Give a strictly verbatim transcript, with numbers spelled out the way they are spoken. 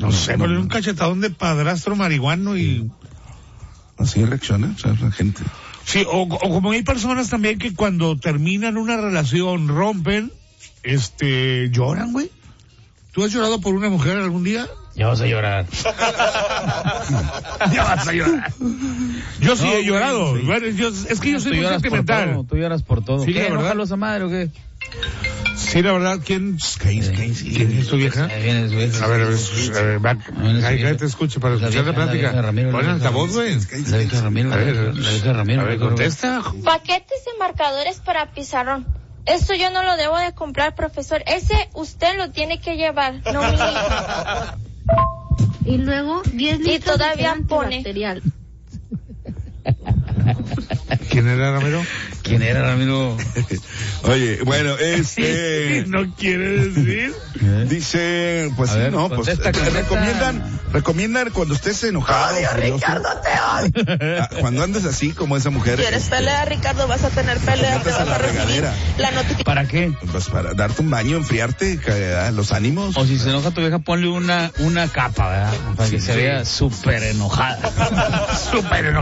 No sé, no, pero no. un cachetadón de padrastro marihuano y... Así reacciona, o sea, la gente. Sí, o, o como hay personas también que cuando terminan una relación, rompen, este, lloran, güey. ¿Tú has llorado por una mujer algún día? Ya vas a llorar. Ya vas a llorar. Yo sí No, he güey, llorado. sí. Bueno, yo, es que yo soy Tú muy lloras por sentimental. todo, tú lloras por todo. Sí, ¿Qué, la verdad. enoja a los madre o qué? Sí, la verdad, ¿quién, ¿quién, quién, quién es tu vieja? Ahí viene su vieja. A ver, a ver, a ver, va, viene su ahí vieja. te escucho para La escuchar la vieja, la plática. vieja Ramiro, la Pon vieja altavoz, güey. La vieja Ramiro, A ver, la vieja Ramiro. a ver, contesta. Paquetes de marcadores para pizarrón. Esto yo no lo debo de comprar, profesor. Ese usted lo tiene que llevar, no mi hija. Y luego diez Y litros todavía de gel pone. antibacterial. ¿Quién era Ramiro? ¿Quién era Ramiro? Oye, bueno, este... No quiere decir. Dice, pues A sí, ver, no, pues contesta, eh, contesta. recomiendan, recomiendan cuando estés enojado, furioso, ah, cuando andes así como esa mujer. ¿Quieres este, pelea, Ricardo? Vas a tener pelea, te metas a vas la a recibir regadera. la notificación. ¿Para qué? Pues para darte un baño, enfriarte, ca- los ánimos. O si se enoja tu vieja, ponle una, una capa, ¿verdad? Para que Sí, se sí. vea súper enojada. Súper enojado.